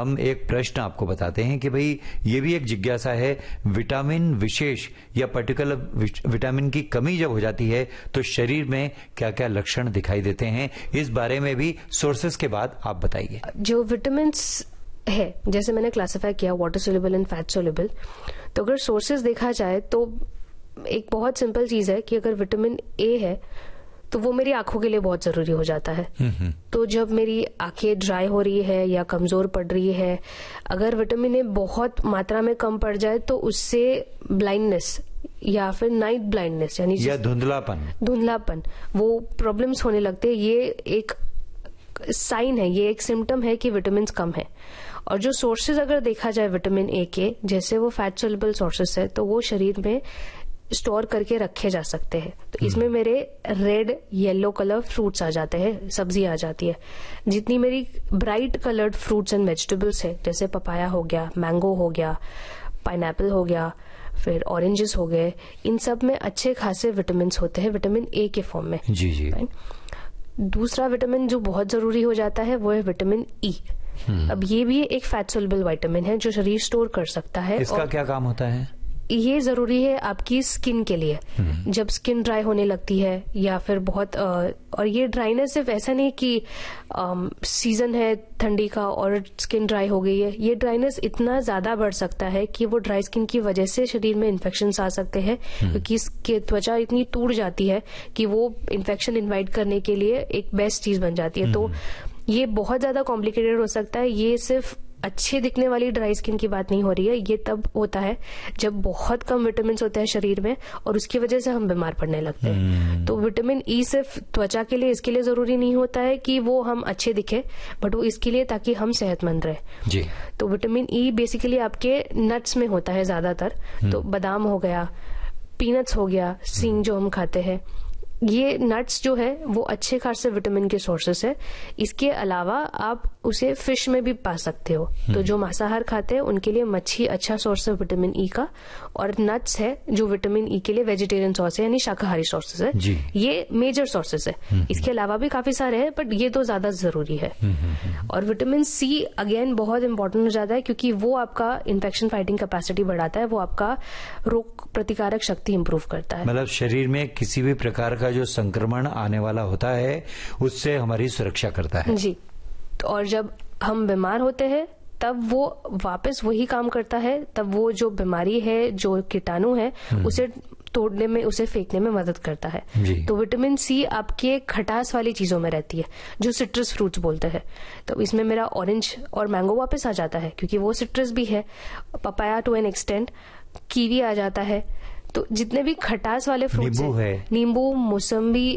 हम एक प्रश्न आपको बताते हैं कि भाई ये भी एक जिज्ञासा है, विटामिन विशेष या पर्टिकुलर विटामिन की कमी जब हो जाती है तो शरीर में क्या क्या लक्षण दिखाई देते हैं, इस बारे में भी सोर्सेस के बाद आप बताइए। जो विटामिन है, जैसे मैंने क्लासिफाई किया water soluble and fat soluble, तो अगर सोर्सेज देखा जाए तो एक बहुत सिंपल चीज है कि अगर विटामिन ए है तो वो मेरी आंखों के लिए बहुत जरूरी हो जाता है। तो जब मेरी आंखें ड्राई हो रही है या कमजोर पड़ रही है, अगर विटामिन ए बहुत मात्रा में कम पड़ जाए तो उससे ब्लाइंडनेस या फिर नाइट ब्लाइंडनेस यानी या धुंधलापन वो प्रॉब्लम्स होने लगते हैं। ये एक साइन है, ये एक सिम्टम है कि विटामिन कम है। और जो सोर्सेज अगर देखा जाए विटामिन ए के, जैसे वो फैट सोल्यूबल सोर्सेज है तो वो शरीर में स्टोर करके रखे जा सकते हैं। तो इसमें मेरे रेड येलो कलर फ्रूट्स आ जाते हैं, सब्जी आ जाती है। जितनी मेरी bright coloured fruits and vegetables है, जैसे पपाया हो गया, मैंगो हो गया, पाइनएप्पल हो गया, फिर ऑरेंजेस हो गए, इन सब में अच्छे खासे विटामिन होते हैं विटामिन ए के फॉर्म में। जी। दूसरा विटामिन जो बहुत जरूरी हो जाता है वो है विटामिन ई। अब ये भी एक फैट सोल्यूबल विटामिन है जो शरीर स्टोर कर सकता है। इसका क्या काम होता है? ये जरूरी है आपकी स्किन के लिए, जब स्किन ड्राई होने लगती है या फिर बहुत और ये ड्राइनेस सिर्फ ऐसा नहीं कि सीजन है ठंडी का और स्किन ड्राई हो गई है। ये ड्राइनेस इतना ज्यादा बढ़ सकता है कि वो ड्राई स्किन की वजह से शरीर में इन्फेक्शंस आ सकते हैं, क्योंकि इसकी त्वचा इतनी टूट जाती है कि वो इन्फेक्शन इन्वाइट करने के लिए एक बेस्ट चीज बन जाती है। तो ये बहुत ज्यादा कॉम्प्लिकेटेड हो सकता है। ये सिर्फ अच्छे दिखने वाली ड्राई स्किन की बात नहीं हो रही है, ये तब होता है जब बहुत कम विटामिन होते हैं शरीर में और उसकी वजह से हम बीमार पड़ने लगते हैं। तो विटामिन ई सिर्फ त्वचा के लिए, इसके लिए जरूरी नहीं होता है कि वो हम अच्छे दिखे, बट वो इसके लिए ताकि हम सेहतमंद रहे। जी। तो विटामिन ई बेसिकली आपके नट्स में होता है ज्यादातर। तो बादाम हो गया, पीनट्स हो गया, सींग जो हम खाते हैं, ये नट्स जो है वो अच्छे खासे विटामिन के सोर्सेस है। इसके अलावा आप उसे फिश में भी पा सकते हो। तो जो मांसाहार खाते हैं उनके लिए मच्छी अच्छा सोर्स है विटामिन ई का, और नट्स है जो विटामिन ई के लिए वेजिटेरियन सोर्स है यानी शाकाहारी सोर्सेस है। ये मेजर सोर्सेस है। इसके अलावा भी काफी सारे हैं बट ये तो ज्यादा जरूरी है। और विटामिन सी अगेन बहुत इंपॉर्टेंट हो जाता है क्योंकि वो आपका इन्फेक्शन फाइटिंग कैपेसिटी बढ़ाता है, वो आपका रोग प्रतिकारक शक्ति इंप्रूव करता है। मतलब शरीर में किसी भी प्रकार का जो संक्रमण आने वाला होता है उससे हमारी सुरक्षा करता है। जी। और जब हम बीमार होते हैं तब वो वापस वही काम करता है, तब वो जो बीमारी है, जो कीटाणु है, उसे तोड़ने में, उसे फेंकने में मदद करता है। तो विटामिन सी आपके खटास वाली चीजों में रहती है जो सिट्रस फ्रूट्स बोलते हैं। तो इसमें मेरा ऑरेंज और मैंगो वापस आ जाता है क्योंकि वो सिट्रस भी है, papaya to an extent, kiwi आ जाता है। तो जितने भी खटास वाले फ्रूट्स हैं, नींबू, मौसम्बी,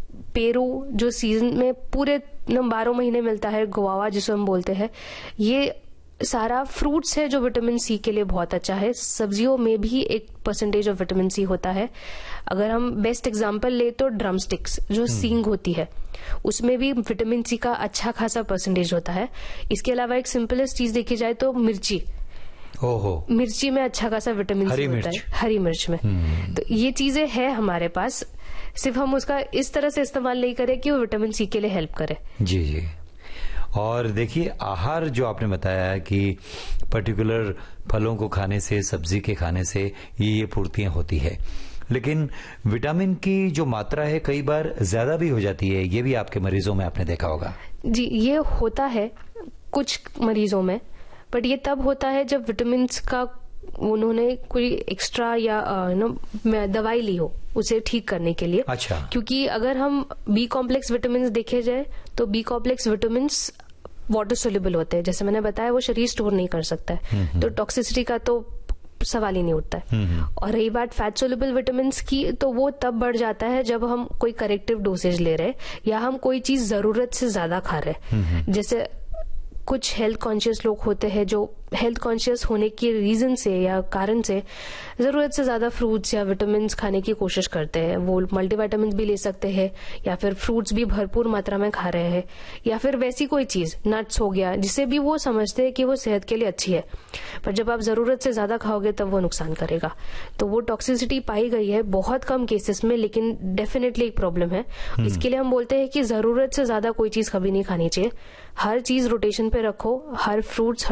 पेरू जो सीजन में पूरे 12 महीने मिलता है, गुआवा जिसे हम बोलते हैं, ये सारा फ्रूट्स है जो विटामिन सी के लिए बहुत अच्छा है। सब्जियों में भी 1% ऑफ विटामिन सी होता है। अगर हम बेस्ट एग्जांपल ले तो ड्रम स्टिक्स जो सींग होती है उसमें भी विटामिन सी का अच्छा खासा परसेंटेज होता है। इसके अलावा एक सिंपलेस्ट चीज देखी जाए तो मिर्ची, मिर्ची में अच्छा खासा विटामिन सी होता है, हरी मिर्च में। तो ये चीजें हैं हमारे पास, सिर्फ हम उसका इस तरह से इस्तेमाल नहीं करें कि वो विटामिन सी के लिए हेल्प करे। जी। और देखिए आहार जो आपने बताया कि पर्टिकुलर फलों को खाने से, सब्जी के खाने से ये पूर्तियां होती है, लेकिन विटामिन की जो मात्रा है कई बार ज्यादा भी हो जाती है। ये भी आपके मरीजों में आपने देखा होगा। जी, ये होता है कुछ मरीजों में, बट ये तब होता है जब विटामिन का उन्होंने कोई एक्स्ट्रा या दवाई ली हो उसे ठीक करने के लिए। अच्छा। क्योंकि अगर हम बी कॉम्प्लेक्स विटामिन देखे जाए तो B complex vitamin water soluble होते हैं, जैसे मैंने बताया वो शरीर स्टोर नहीं कर सकता है, तो टॉक्सिसिटी का तो सवाल ही नहीं उठता है। और रही बात फैट सोल्यूबल विटामिन की, तो वो तब बढ़ जाता है जब हम कोई करेक्टिव डोसेज ले रहे या हम कोई चीज जरूरत से ज्यादा खा रहे। जैसे कुछ हेल्थ कॉन्शियस लोग होते हैं जो हेल्थ कॉन्शियस होने के रीजन से या कारण से जरूरत से ज्यादा फ्रूट्स या विटामिन खाने की कोशिश करते हैं। वो मल्टीविटामिन भी ले सकते हैं या फिर फ्रूट्स भी भरपूर मात्रा में खा रहे हैं, या फिर वैसी कोई चीज नट्स हो गया जिसे भी वो समझते हैं कि वो सेहत के लिए अच्छी है, पर जब आप जरूरत से ज्यादा खाओगे तब वो नुकसान करेगा। तो वो टॉक्सिसिटी पाई गई है बहुत कम केसेस में, लेकिन डेफिनेटली एक प्रॉब्लम है। इसके लिए हम बोलते हैं कि जरूरत से ज्यादा कोई चीज कभी नहीं खानी चाहिए। हर चीज रोटेशन पे रखो, हर फ्रूट्स